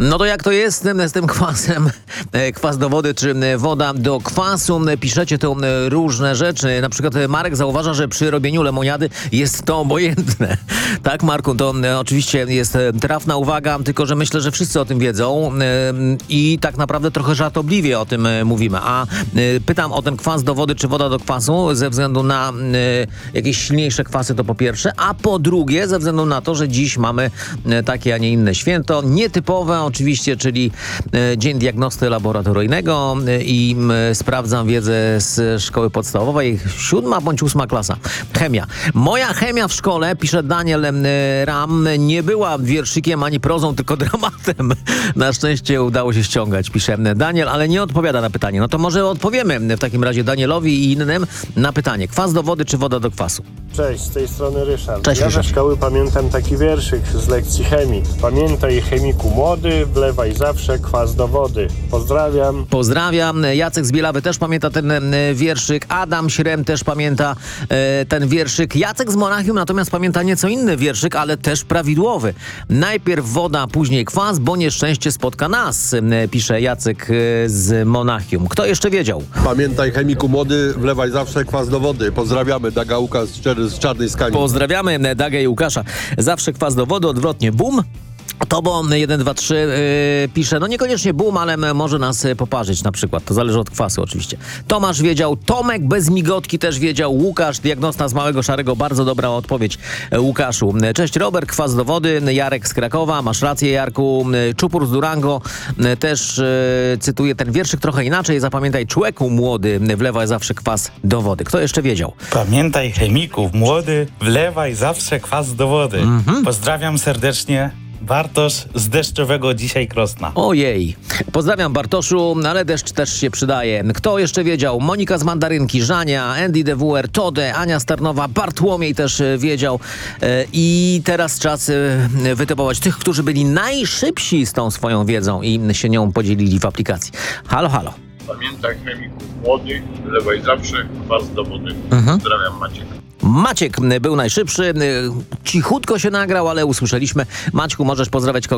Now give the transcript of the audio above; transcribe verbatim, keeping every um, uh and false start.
No to jak to jest z tym kwasem? Kwas do wody czy woda do kwasu? Piszecie tu różne rzeczy. Na przykład Marek zauważa, że przy robieniu lemoniady jest to obojętne. Tak, Marku, to oczywiście jest trafna uwaga, tylko że myślę, że wszyscy o tym wiedzą i tak naprawdę trochę żartobliwie o tym mówimy. A pytam o ten kwas do wody czy woda do kwasu ze względu na jakieś silniejsze kwasy, to po pierwsze, a po drugie ze względu na to, że dziś mamy takie, a nie inne święto, nietypowe oczywiście, czyli Dzień Diagnosty Laboratoryjnego i sprawdzam wiedzę z szkoły podstawowej, siódma bądź ósma klasa. Chemia. Moja chemia w szkole, pisze Daniel Ram, nie była wierszykiem ani prozą, tylko dramatem. Na szczęście udało się ściągać, pisze Daniel, ale nie odpowiada na pytanie. No to może odpowiemy w takim razie Danielowi i innym na pytanie. Kwas do wody czy woda do kwasu? Cześć, z tej strony Ryszard. Cześć, ja Ryszard. ze szkoły pamiętam taki wierszyk z lekcji chemii. Pamiętaj, chemiku młody, wlewaj zawsze kwas do wody. Pozdrawiam. Pozdrawiam. Jacek z Bielawy też pamięta ten e, wierszyk. Adam Śrem też pamięta e, ten wierszyk. Jacek z Monachium natomiast pamięta nieco inny wierszyk, ale też prawidłowy. Najpierw woda, później kwas, bo nieszczęście spotka nas, e, pisze Jacek e, z Monachium. Kto jeszcze wiedział? Pamiętaj, chemiku młody, wlewaj zawsze kwas do wody. Pozdrawiamy, Daga Łukasz z, Czer- z Czarnej Skali. Pozdrawiamy e, Dagę i Łukasza. Zawsze kwas do wody, odwrotnie bum. Tobo jeden dwa trzy yy, pisze, no niekoniecznie boom, ale m- może nas y, poparzyć na przykład. To zależy od kwasu oczywiście. Tomasz wiedział, Tomek bez migotki też wiedział, Łukasz, diagnosta z Małego Szarego, bardzo dobra odpowiedź, y, Łukaszu. Cześć Robert, kwas do wody, Jarek z Krakowa, masz rację Jarku, y, Czupur z Durango y, też y, cytuję ten wierszyk trochę inaczej, zapamiętaj, człeku młody, y, wlewaj zawsze kwas do wody. Kto jeszcze wiedział? Pamiętaj, chemików młody, wlewaj zawsze kwas do wody. Mhm. Pozdrawiam serdecznie. Bartosz z deszczowego dzisiaj Krosna. Ojej. Pozdrawiam Bartoszu, ale deszcz też się przydaje. Kto jeszcze wiedział? Monika z Mandarynki, Żania, Andy de W R, Tode, Ania Starnowa, Bartłomiej też e, wiedział. E, I teraz czas e, wytypować tych, którzy byli najszybsi z tą swoją wiedzą i się nią podzielili w aplikacji. Halo, halo. Pamiętaj, chemiku młody, wlewaj zawsze kwas do wody. Mhm. Pozdrawiam, Maciek. Maciek był najszybszy. Cichutko się nagrał, ale usłyszeliśmy. Maćku, możesz pozdrawiać kogoś.